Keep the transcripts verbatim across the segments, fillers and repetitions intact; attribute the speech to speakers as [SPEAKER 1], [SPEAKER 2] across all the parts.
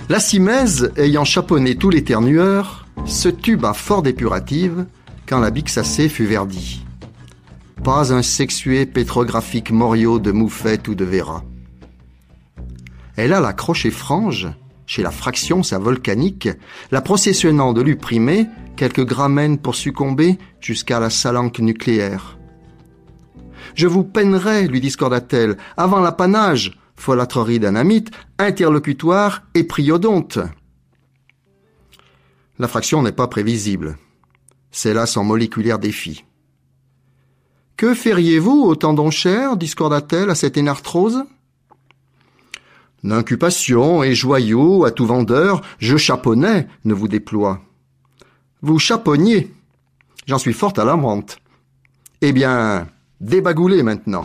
[SPEAKER 1] La Simèze, ayant chaponné tous les ternueurs, se tuba fort dépurative quand la Bixacée fut verdie. Pas un sexué pétrographique Morio de Moufette ou de Véra. Elle a la crochet frange, chez la fraction sa volcanique, la processionnant de l'Uprimé, quelques gramènes pour succomber jusqu'à la salanque nucléaire. Je vous peinerai, lui discorda-t-elle, avant l'apanage, folâtrerie d'anamite, interlocutoire et priodonte. La fraction n'est pas prévisible. C'est là son moléculaire défi. Que feriez-vous au tendon cher, discorda-t-elle à cette énarthrose? D'incupation et joyaux à tout vendeur, je chaponnais, ne vous déploie. Vous chaponniez. J'en suis fort à la menthe. Eh bien, débagoulez maintenant.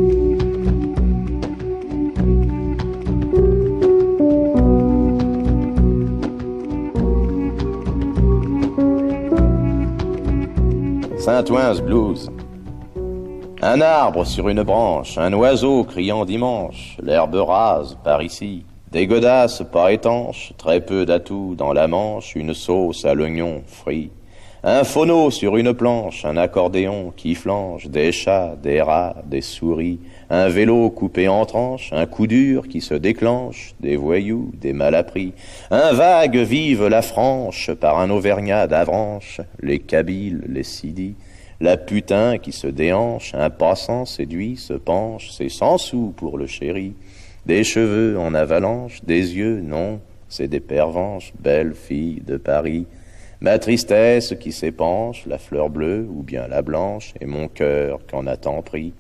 [SPEAKER 2] Saint-Ouen blues. Un arbre sur une branche, un oiseau criant dimanche, l'herbe rase par ici, des godasses pas étanches, très peu d'atouts dans la manche, une sauce à l'oignon frit. Un phono sur une planche, un accordéon qui flanche, des chats, des rats, des souris, un vélo coupé en tranches, un coup dur qui se déclenche, des voyous, des malappris, un vague vive la franche par un auvergnat d'Avranches, les kabyles, les sidis, la putain qui se déhanche, un passant séduit se penche, c'est cent sous pour le chéri, des cheveux en avalanche, des yeux, non, c'est des pervenches, belle fille de Paris. Ma tristesse qui s'épanche, la fleur bleue ou bien la blanche, et mon cœur qu'en a tant pris.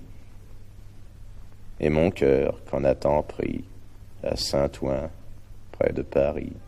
[SPEAKER 2] Et mon cœur qu'en a tant pris, à Saint-Ouen, près de Paris.